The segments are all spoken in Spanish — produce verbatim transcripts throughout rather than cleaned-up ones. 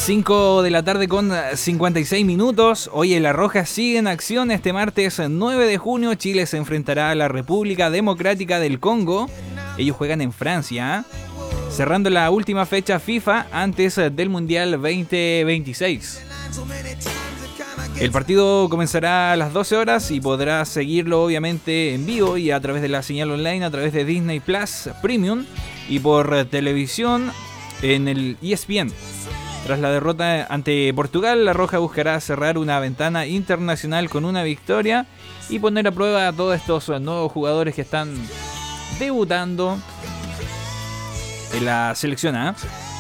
cinco de la tarde con cincuenta y seis minutos. Hoy La Roja sigue en acción. Este martes nueve de junio Chile se enfrentará a la República Democrática del Congo. Ellos juegan en Francia, ¿eh? cerrando la última fecha FIFA antes del Mundial veinte veintiséis. El partido comenzará a las doce horas y podrás seguirlo obviamente en vivo y a través de la señal online, a través de Disney Plus Premium y por televisión en el E S P N. Tras la derrota ante Portugal, La Roja buscará cerrar una ventana internacional con una victoria y poner a prueba a todos estos nuevos jugadores que están debutando en la selección A.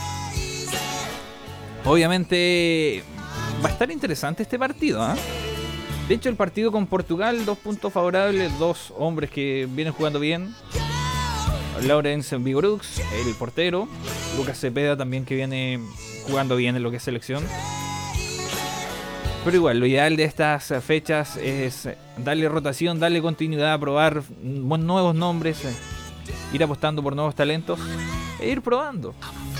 Obviamente va a estar interesante este partido, ¿eh? De hecho, el partido con Portugal, dos puntos favorables, dos hombres que vienen jugando bien. Lawrence Vigorux, el portero. Lucas Cepeda también, que viene jugando bien en lo que es selección. Pero igual, lo ideal de estas fechas es darle rotación, darle continuidad, probar nuevos nombres, ir apostando por nuevos talentos e ir probando.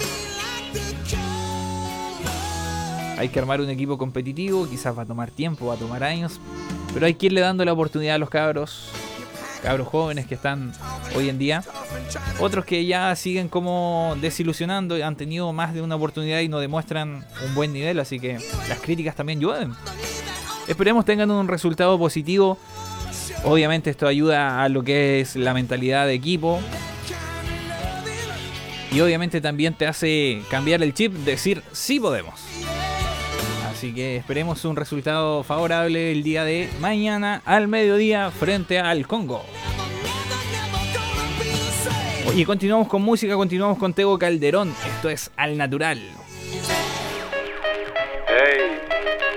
Hay que armar un equipo competitivo, quizás va a tomar tiempo, va a tomar años, pero hay que irle dando la oportunidad a los cabros, cabros jóvenes que están hoy en día. Otros que ya siguen como desilusionando, han tenido más de una oportunidad y no demuestran un buen nivel, así que las críticas también llueven. Esperemos tengan un resultado positivo. Obviamente esto ayuda a lo que es la mentalidad de equipo. Y obviamente también te hace cambiar el chip, decir sí podemos. Así que esperemos un resultado favorable el día de mañana al mediodía frente al Congo. Y continuamos con música, continuamos con Tego Calderón. Esto es Al Natural.